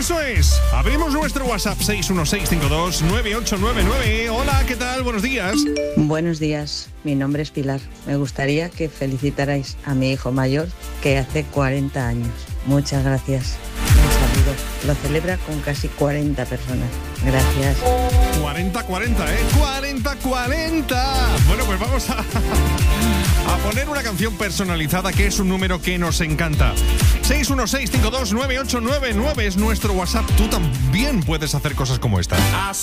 Eso es. Abrimos nuestro WhatsApp 616529899. Hola, ¿qué tal? Buenos días. Buenos días. Mi nombre es Pilar. Me gustaría que felicitarais a mi hijo mayor, que hace 40 años. Muchas gracias. Un saludo. Lo celebra con casi 40 personas. Gracias. 40-40, ¿eh? 40-40. Bueno, pues vamos a poner una canción personalizada, que es un número que nos encanta. 616529899 es nuestro WhatsApp. Tú también puedes hacer cosas como esta.